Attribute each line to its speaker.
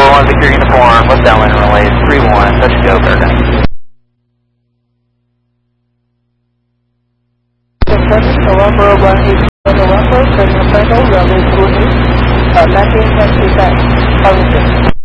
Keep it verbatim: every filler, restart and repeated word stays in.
Speaker 1: one Victor Uniform, what's downwind runway three one, touch and go, Paragon.
Speaker 2: November one eight November, turning final, runway two eight, uh, landing and feedback,